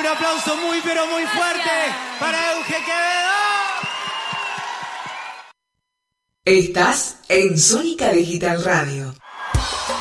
aplauso muy pero muy fuerte para Euge Quevedo. Estás en Sónica Digital Radio.